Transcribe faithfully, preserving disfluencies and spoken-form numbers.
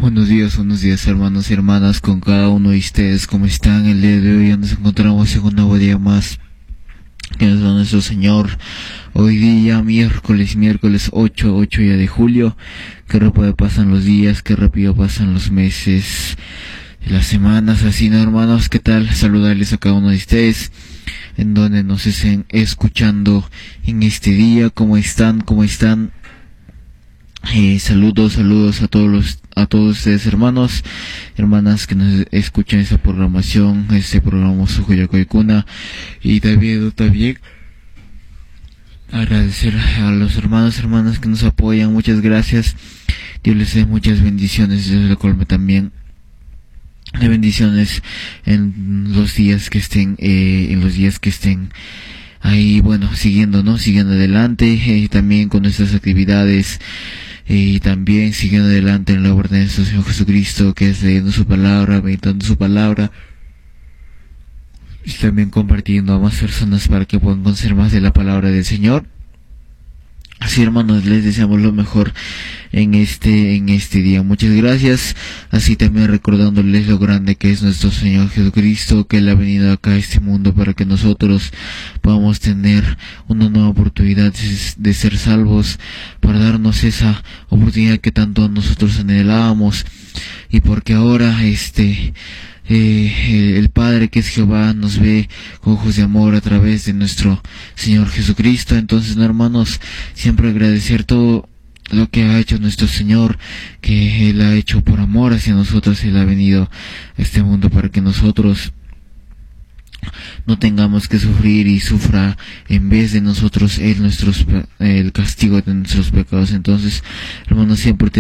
Buenos días, buenos días hermanos y hermanas con cada uno de ustedes. ¿Cómo están? El día de hoy nos encontramos en un nuevo día más que nos da nuestro Señor. Hoy día miércoles, miércoles ocho, ocho ya de julio. Qué rápido pasan los días, qué rápido pasan los meses, las semanas, así, ¿no, hermanos? ¿Qué tal? Saludarles a cada uno de ustedes en donde nos estén escuchando en este día. ¿Cómo están? ¿Cómo están? Eh, saludos, saludos a todos los, a todos ustedes hermanos, hermanas que nos escuchan esta programación, este programa Sujuyacoicuna, y también, también agradecer a los hermanos, hermanas que nos apoyan. Muchas gracias. Dios les dé muchas bendiciones. Dios les colme también de bendiciones en los días que estén, eh, en los días que estén ahí, bueno, siguiendo, ¿no? Siguiendo adelante, eh, también con nuestras actividades, eh, y también siguiendo adelante en la orden de nuestro Señor Jesucristo, que es leyendo su palabra, meditando su palabra, y también compartiendo a más personas para que puedan conocer más de la palabra del Señor. Así, hermanos, les deseamos lo mejor en este en este día. Muchas gracias. Así también recordándoles lo grande que es nuestro Señor Jesucristo, que Él ha venido acá a este mundo para que nosotros podamos tener una nueva oportunidad de, de ser salvos, para darnos esa oportunidad que tanto nosotros anhelábamos, y porque ahora este Eh, el Padre, que es Jehová, nos ve con ojos de amor a través de nuestro Señor Jesucristo. Entonces, no, hermanos, siempre agradecer todo lo que ha hecho nuestro Señor, que Él ha hecho por amor hacia nosotros. Él ha venido a este mundo para que nosotros no tengamos que sufrir, y sufra en vez de nosotros Él nuestros, el castigo de nuestros pecados. Entonces, hermanos, siempre